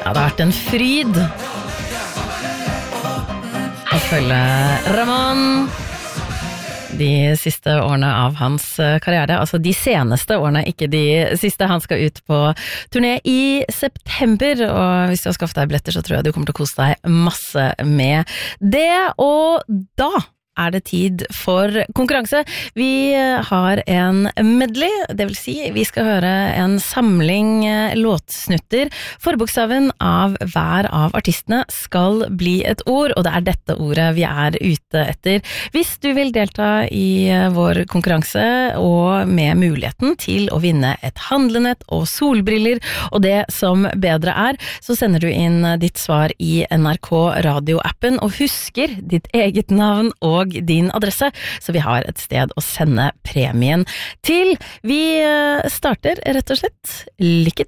Ja, det har vært en fryd å følge Ramón de siste årene av hans karriere, altså de seneste årene, ikke de siste. Han skal ut på turné i september, og hvis du har skaffet deg billetter, så tror jeg du kommer til å kose deg masse med det, og da er det tid for konkurranse. Vi har en medley, det vil si vi skal høre en samling låtsnutter. Forbokstaven av hver av artistene skal bli et ord, og det er dette ordet vi er ute etter. Hvis du vil delta i vår konkurranse, og med muligheten til å vinne et handlenett og solbriller, og det som bedre er, så sender du inn ditt svar i NRK Radio-appen, og husker ditt eget navn og din adresse, så vi har et sted å sende premien til. Vi starter rett og slett. Lykke til!